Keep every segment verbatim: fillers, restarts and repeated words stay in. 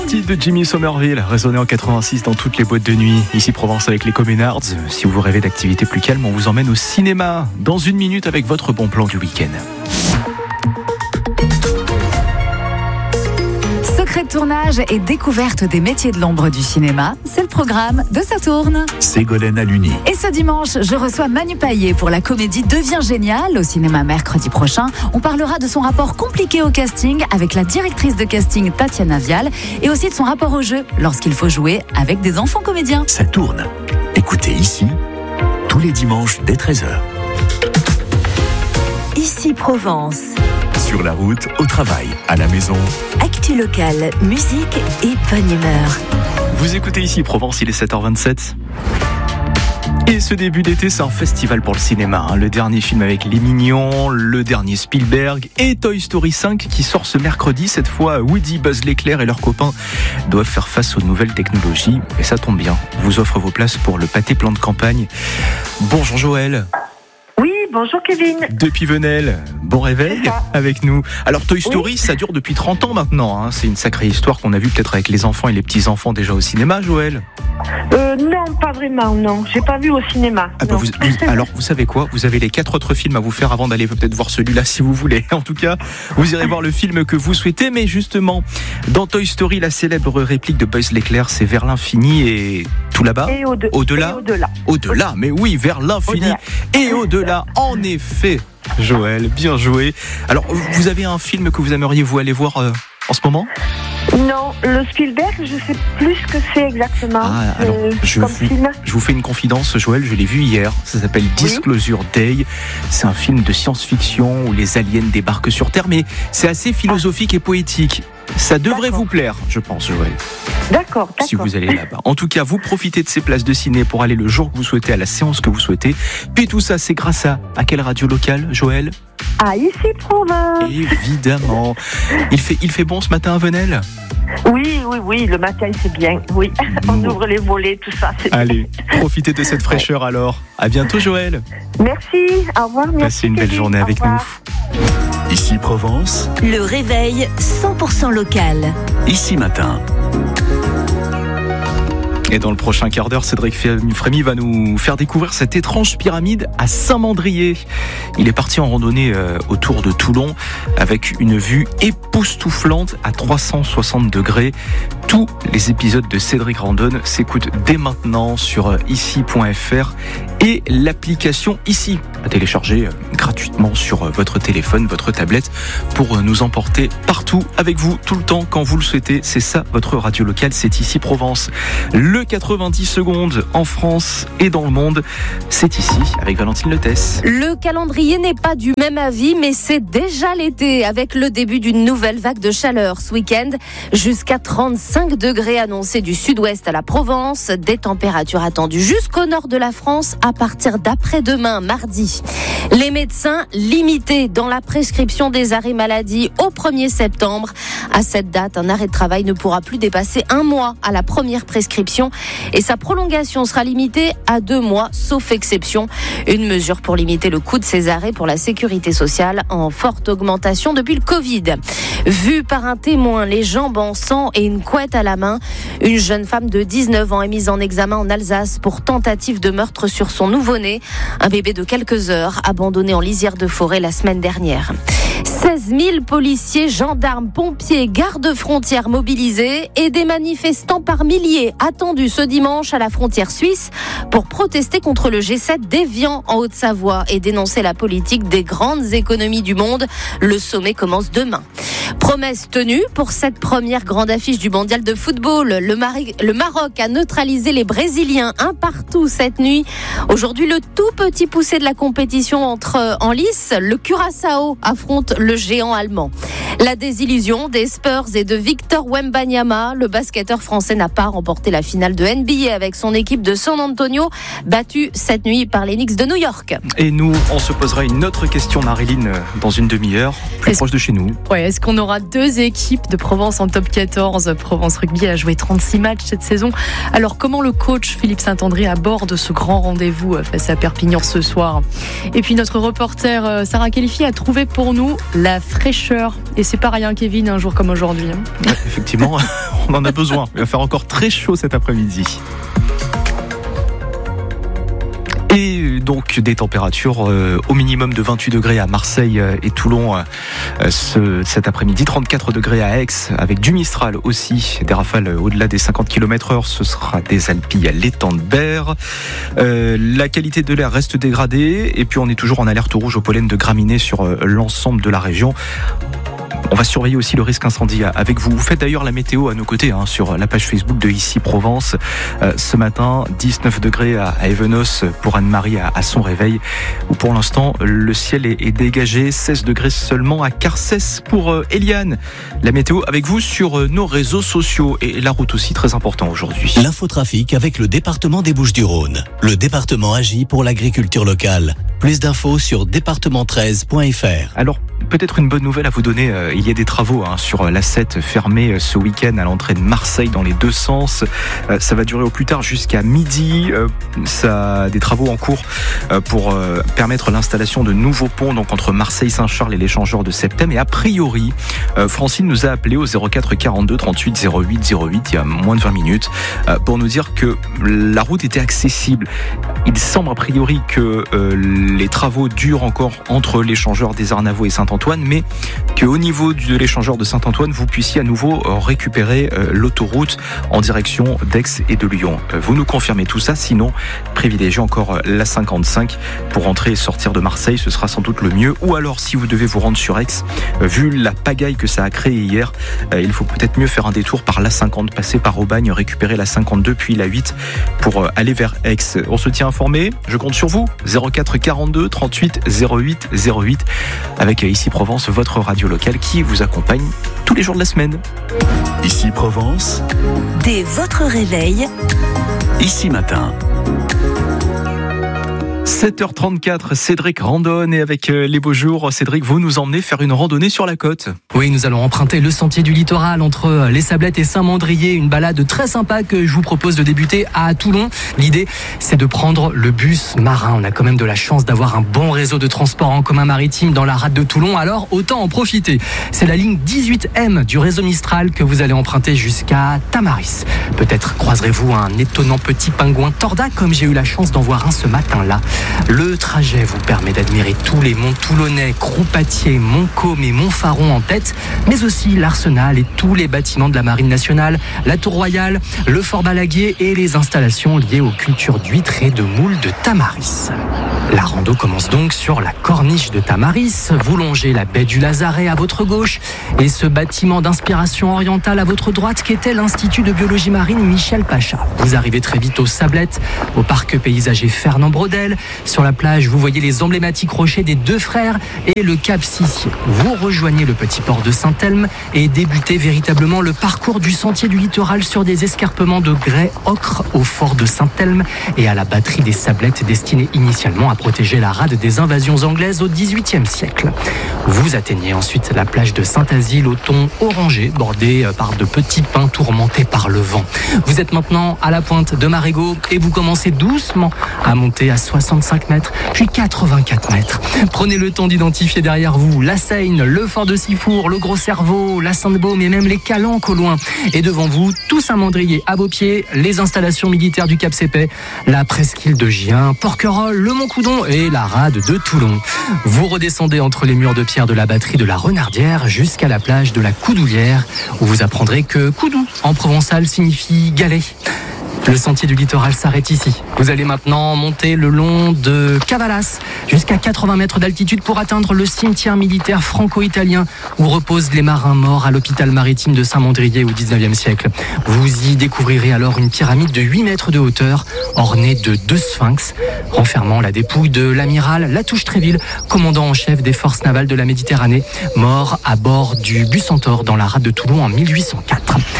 Bastille de Jimmy Somerville, résonné en quatre-vingt-six dans toutes les boîtes de nuit. Ici Provence avec les Communards. Si vous rêvez d'activités plus calmes, on vous emmène au cinéma dans une minute avec votre bon plan du week-end. Secret de tournage et découverte des métiers de l'ombre du cinéma, c'est le programme de Ça tourne. Ségolène Aluni. Et ce dimanche, je reçois Manu Payet pour la comédie Devient génial au cinéma mercredi prochain. On parlera de son rapport compliqué au casting avec la directrice de casting Tatiana Vial et aussi de son rapport au jeu lorsqu'il faut jouer avec des enfants comédiens. Ça tourne. Écoutez ici, tous les dimanches dès treize heures. Ici Provence. Sur la route, au travail, à la maison. Actu locale, musique et bonne humeur. Vous écoutez ici Provence, il est sept heures vingt-sept. Et ce début d'été, c'est un festival pour le cinéma. Hein. Le dernier film avec Les Mignons, le dernier Spielberg et Toy Story cinq qui sort ce mercredi. Cette fois, Woody, Buzz l'éclair et leurs copains doivent faire face aux nouvelles technologies. Et ça tombe bien, on vous offre vos places pour le pâté plan de campagne. Bonjour Joël. Bonjour Kevin. Depuis Venelle, bon réveil avec nous. Alors Toy Story, oui. Ça dure depuis trente ans maintenant. Hein. C'est une sacrée histoire qu'on a vue peut-être avec les enfants et les petits-enfants déjà au cinéma, Joël. Euh, non, pas vraiment, non. J'ai pas vu au cinéma. Ah bah vous, vous, alors, vous savez quoi ? Vous avez les quatre autres films à vous faire avant d'aller peut-être voir celui-là si vous voulez. En tout cas, vous irez voir le film que vous souhaitez. Mais justement, dans Toy Story, la célèbre réplique de Buzz l'éclair, c'est vers l'infini et tout là-bas. Et au-de- au-delà. Et au-delà. Au-delà, mais oui, vers l'infini au-delà. Et au-delà. En effet, Joël, bien joué. Alors, vous avez un film que vous aimeriez vous aller voir euh, en ce moment ? Non, le Spielberg, je sais plus ce que c'est exactement. Ah, alors, euh, je, comme vous, film. je vous fais une confidence, Joël, je l'ai vu hier. Ça s'appelle Disclosure Day. C'est un film de science-fiction où les aliens débarquent sur Terre, mais c'est assez philosophique ah. et poétique. Ça devrait d'accord. vous plaire, je pense, Joël. D'accord, d'accord. Si vous allez là-bas. En tout cas, vous profitez de ces places de ciné pour aller le jour que vous souhaitez, à la séance que vous souhaitez. Puis tout ça, c'est grâce à, à quelle radio locale, Joël ? Ah, ici Provence. Évidemment. Il fait, il fait bon ce matin à Venelle ? Oui, oui, oui, le matin c'est bien, oui. On bon. ouvre les volets, tout ça, c'est Allez, bien. Profitez de cette fraîcheur alors. À bientôt Joël. Merci, au revoir. Merci, passez une belle Kevin. journée avec nous. Ici Provence. Le réveil cent pour cent local. Ici matin. Et dans le prochain quart d'heure, Cédric Frémy va nous faire découvrir cette étrange pyramide à Saint-Mandrier. Il est parti en randonnée euh, autour de Toulon avec une vue époustouflante à trois cent soixante degrés. Tous les épisodes de Cédric Randonne s'écoutent dès maintenant sur ici point f r et l'application Ici à télécharger euh, gratuitement sur euh, votre téléphone, votre tablette pour euh, nous emporter partout avec vous tout le temps quand vous le souhaitez. C'est ça votre radio locale, c'est Ici Provence. Le quatre-vingt-dix secondes en France et dans le monde, c'est ici avec Valentine Letès. Le calendrier n'est pas du même avis, mais c'est déjà l'été avec le début d'une nouvelle vague de chaleur ce week-end. Jusqu'à trente-cinq degrés annoncés du sud-ouest à la Provence, des températures attendues jusqu'au nord de la France à partir d'après-demain, mardi. Les médecins limités dans la prescription des arrêts maladie au premier septembre. À cette date, un arrêt de travail ne pourra plus dépasser un mois à la première prescription et sa prolongation sera limitée à deux mois, sauf exception. Une mesure pour limiter le coût de ces arrêts pour la sécurité sociale en forte augmentation depuis le Covid. Vue par un témoin, les jambes en sang et une couette à la main, une jeune femme de dix-neuf ans est mise en examen en Alsace pour tentative de meurtre sur son nouveau-né, un bébé de quelques heures abandonné en lisière de forêt la semaine dernière. seize mille policiers, gendarmes, pompiers, gardes-frontières mobilisés et des manifestants par milliers attendus ce dimanche à la frontière suisse pour protester contre le G sept d'Évian en Haute-Savoie et dénoncer la politique des grandes économies du monde. Le sommet commence demain. Promesse tenue pour cette première grande affiche du mondial de football. Le, Mari- le Maroc a neutralisé les Brésiliens un partout cette nuit. Aujourd'hui, le tout petit poussé de la compétition entre en lice. Le Curaçao affronte le géant allemand. La désillusion des Spurs et de Victor Wembanyama. Le basketteur français n'a pas remporté la finale de N B A avec son équipe de San Antonio, battue cette nuit par les Knicks de New York. Et nous, on se posera une autre question, Marilyn, dans une demi-heure, plus est-ce... proche de chez nous. Ouais, est-ce qu'on aura deux équipes de Provence en top quatorze ? Provence Rugby a joué trente-six matchs cette saison. Alors, comment le coach Philippe Saint-André aborde ce grand rendez-vous face à Perpignan ce soir ? Et puis, notre reporter Sarah Khelifi a trouvé pour nous la fraîcheur. Et c'est pas rien, Kevin, un jour comme aujourd'hui. Hein. Ouais, effectivement, on en a besoin. Il va faire encore très chaud cet après-midi. Et donc des températures euh, au minimum de vingt-huit degrés à Marseille euh, et Toulon euh, ce, cet après-midi, trente-quatre degrés à Aix avec du Mistral aussi, des rafales au-delà des cinquante kilomètres heure, ce sera des Alpilles à l'étang de Berre. Euh, la qualité de l'air reste dégradée et puis on est toujours en alerte rouge au pollen de graminées sur euh, l'ensemble de la région. On va surveiller aussi le risque incendie avec vous. Vous faites d'ailleurs la météo à nos côtés hein, sur la page Facebook de Ici Provence. Euh, ce matin, dix-neuf degrés à, à Evenos pour Anne-Marie à, à son réveil. Où pour l'instant, le ciel est, est dégagé. seize degrés seulement à Carcès pour euh, Eliane. La météo avec vous sur euh, nos réseaux sociaux. Et la route aussi, très important aujourd'hui. L'infotrafic avec le département des Bouches-du-Rhône. Le département agit pour l'agriculture locale. Plus d'infos sur département treize point f r. Alors, peut-être une bonne nouvelle à vous donner. Euh, il y a des travaux hein, sur l'A sept fermée euh, ce week-end à l'entrée de Marseille dans les deux sens. Euh, ça va durer au plus tard jusqu'à midi. Euh, ça a des travaux en cours euh, pour euh, permettre l'installation de nouveaux ponts donc entre Marseille-Saint-Charles et l'échangeur de Septem. Et a priori, euh, Francine nous a appelé au zéro quatre quarante-deux trente-huit zéro huit zéro huit il y a moins de vingt minutes euh, pour nous dire que la route était accessible. Il semble a priori que euh, les travaux durent encore entre l'échangeur des Arnavaux et Saint-Antoine, mais qu'au niveau de l'échangeur de Saint-Antoine, vous puissiez à nouveau récupérer euh, l'autoroute en direction d'Aix et de Lyon. Euh, vous nous confirmez tout ça, sinon privilégiez encore la cinquante-cinq pour entrer et sortir de Marseille, ce sera sans doute le mieux. Ou alors, si vous devez vous rendre sur Aix, euh, vu la pagaille que ça a créé hier, euh, il faut peut-être mieux faire un détour par la cinquante, passer par Aubagne, récupérer la cinquante-deux puis la huit pour euh, aller vers Aix. On se tient informé, je compte sur vous. zéro quatre quarante-deux trente-huit zéro huit zéro huit avec Ici Provence, votre radio locale qui vous accompagne tous les jours de la semaine. Ici Provence. Dès votre réveil. Ici Matin. sept heures trente-quatre, Cédric randonne et avec les beaux jours, Cédric, vous nous emmenez faire une randonnée sur la côte. Oui, nous allons emprunter le sentier du littoral entre les Sablettes et Saint-Mandrier, une balade très sympa que je vous propose de débuter à Toulon. L'idée, c'est de prendre le bus marin. On a quand même de la chance d'avoir un bon réseau de transport en commun maritime dans la rade de Toulon, alors autant en profiter. C'est la ligne dix-huit M du réseau Mistral que vous allez emprunter jusqu'à Tamaris. Peut-être croiserez-vous un étonnant petit pingouin torda comme j'ai eu la chance d'en voir un ce matin-là. Le trajet vous permet d'admirer tous les monts toulonnais, Croupatier, Montcaume et Montfaron en tête, mais aussi l'Arsenal et tous les bâtiments de la Marine nationale, la Tour Royale, le Fort Balaguier et les installations liées aux cultures d'huîtres et de moules de Tamaris. La rando commence donc sur la corniche de Tamaris. Vous longez la baie du Lazaret à votre gauche et ce bâtiment d'inspiration orientale à votre droite qu'était l'Institut de biologie marine Michel Pacha. Vous arrivez très vite aux Sablettes, au parc paysager Fernand Braudel. Sur la plage, vous voyez les emblématiques rochers des Deux Frères et le Cap Sissier. Vous rejoignez le petit port de Saint-Elme et débutez véritablement le parcours du sentier du littoral sur des escarpements de grès ocre au fort de Saint-Elme et à la batterie des Sablettes destinée initialement à protéger la rade des invasions anglaises au dix-huitième siècle. Vous atteignez ensuite la plage de Saint-Asile au ton orangé, bordée par de petits pins tourmentés par le vent. Vous êtes maintenant à la pointe de Marigot et vous commencez doucement à monter à soixante-cinq mètres, puis quatre-vingt-quatre mètres. Prenez le temps d'identifier derrière vous la Seine, le fort de Sifour, le Gros Cerveau, la Sainte-Baume et même les Calanques au loin. Et devant vous, tout Saint-Mandrier à vos pieds, les installations militaires du Cap Sépet, la presqu'île de Gien, Porquerolles, le Mont-Coudon et la rade de Toulon. Vous redescendez entre les murs de pierre de la batterie de la Renardière jusqu'à la plage de la Coudoulière, où vous apprendrez que Coudou en provençal signifie galet. Le sentier du littoral s'arrête ici. Vous allez maintenant monter le long de Cavalas jusqu'à quatre-vingts mètres d'altitude pour atteindre le cimetière militaire franco-italien où reposent les marins morts à l'hôpital maritime de Saint-Mandrier au dix-neuvième siècle. Vous y découvrirez alors une pyramide de huit mètres de hauteur ornée de deux sphinx renfermant la dépouille de l'amiral Latouche-Tréville, commandant en chef des forces navales de la Méditerranée, mort à bord du Bucentaure dans la rade de Toulon en mille huit cent quatre.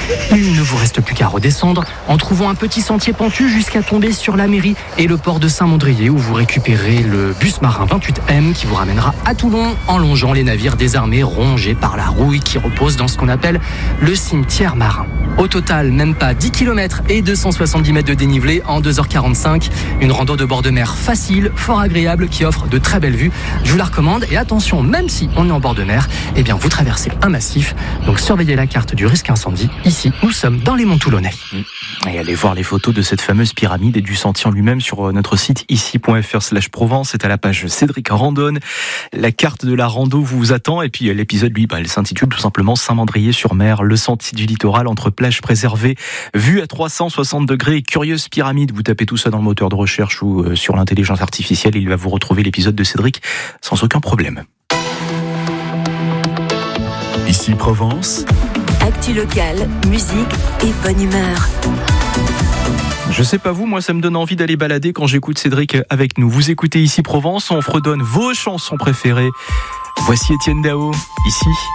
Il ne vous reste plus qu'à redescendre en trouvant un petit sentier pentu jusqu'à tomber sur la mairie et le port de Saint-Mandrier où vous récupérez le bus marin vingt-huit M qui vous ramènera à Toulon en longeant les navires désarmés rongés par la rouille qui repose dans ce qu'on appelle le cimetière marin. Au total, même pas dix kilomètres et deux cent soixante-dix mètres de dénivelé en deux heures quarante-cinq. Une rando de bord de mer facile, fort agréable, qui offre de très belles vues. Je vous la recommande et attention, même si on est en bord de mer, eh bien vous traversez un massif. Donc surveillez la carte du risque incendie. Ici, nous sommes dans les monts toulonnais. Et allez voir les photos de cette fameuse pyramide et du sentier en lui-même sur notre site ici point f r slash Provence. C'est à la page Cédric Randonne. La carte de la rando vous attend. Et puis l'épisode, lui, bah, elle s'intitule tout simplement Saint-Mandrier-sur-Mer, le sentier du littoral entre plages préservées, vue à trois cent soixante degrés et curieuse pyramide. Vous tapez tout ça dans le moteur de recherche ou euh, sur l'intelligence artificielle. Il va vous retrouver l'épisode de Cédric sans aucun problème. Ici Provence. Actu locale, musique et bonne humeur. Je sais pas vous, moi ça me donne envie d'aller balader quand j'écoute Cédric avec nous. Vous écoutez Ici Provence, on fredonne vos chansons préférées. Voici Étienne Dao, ici.